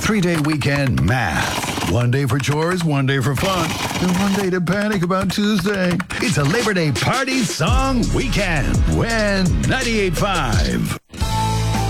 3-day weekend math. 1 day for chores, 1 day for fun, and 1 day to panic about Tuesday. It's a Labor Day party song weekend. When 98.5.